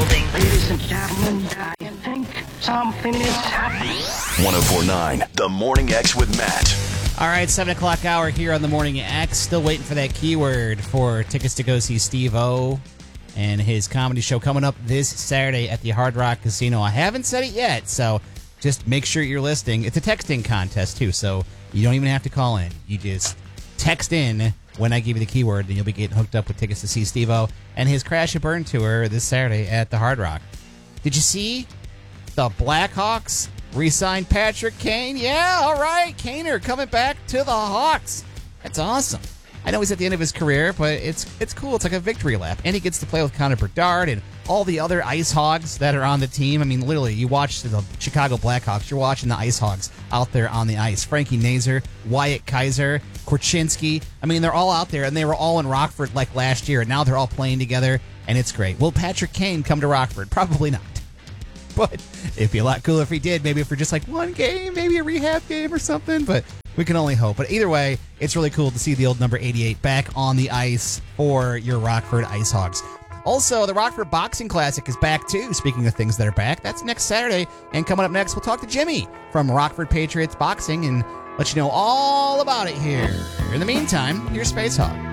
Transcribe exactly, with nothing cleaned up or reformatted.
building. Ladies and gentlemen, I think something is happening. one oh four point nine, The Morning X with Matt. All right, seven o'clock hour here on The Morning X. Still waiting for that keyword for tickets to go see Steve-O and his comedy show coming up this Saturday at the Hard Rock Casino. I haven't said it yet, so just make sure you're listening. It's a texting contest, too, so you don't even have to call in. You just text in when I give you the keyword, and you'll be getting hooked up with tickets to see Steve-O and his Crash and Burn tour this Saturday at the Hard Rock. Did you see the Blackhawks re-signed Patrick Kane? Yeah, all right. Kaner coming back to the Hawks. That's awesome. I know he's at the end of his career, but it's it's cool. It's like a victory lap. And he gets to play with Connor Bedard and all the other Ice Hogs that are on the team. I mean, literally, you watch the Chicago Blackhawks, you're watching the Ice Hogs out there on the ice. Frankie Nazar, Wyatt Kaiser, Korchinski. I mean, they're all out there, and they were all in Rockford like last year, and now they're all playing together, and it's great. Will Patrick Kane come to Rockford? Probably not. But it'd be a lot cooler if he did. Maybe for just like one game, maybe a rehab game or something. But we can only hope. But either way, it's really cool to see the old number eighty-eight back on the ice for your Rockford Ice Hogs. Also, the Rockford Boxing Classic is back too. Speaking of things that are back, that's next Saturday. And coming up next, we'll talk to Jimmy from Rockford Patriots Boxing and let you know all about it here. In the meantime, here's Space Hog.